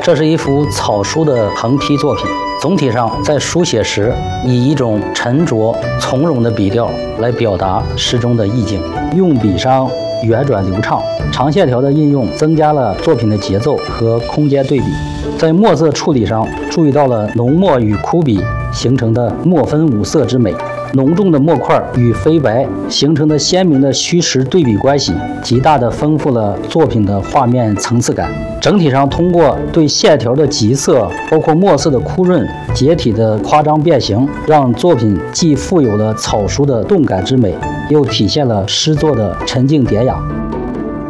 这是一幅草书的横批作品，总体上在书写时以一种沉着从容的笔调来表达诗中的意境，用笔上圆转流畅，长线条的应用增加了作品的节奏和空间对比。在墨色处理上注意到了浓墨与枯笔形成的墨分五色之美，浓重的墨块与飞白形成的鲜明的虚实对比关系，极大地丰富了作品的画面层次感。整体上通过对线条的急色，包括墨色的枯润、结体的夸张变形，让作品既富有了草书的动感之美，又体现了诗作的沉静典雅。